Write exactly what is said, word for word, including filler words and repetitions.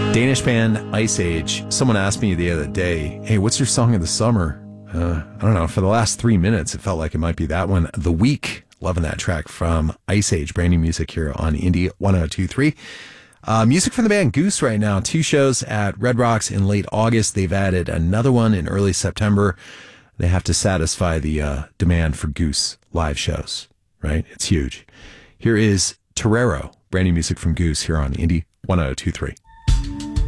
Danish band Ice Age. Someone asked me the other day, hey, what's your song of the summer? Uh, I don't know. For the last three minutes, it felt like it might be that one. The Week. Loving that track from Ice Age. Brand new music here on Indie one oh two point three. Uh, music from the band Goose right now. Two shows at Red Rocks in late August. They've added another one in early September. They have to satisfy the uh, demand for Goose live shows, right? It's huge. Here is Torero. Brand new music from Goose here on Indie one oh two point three.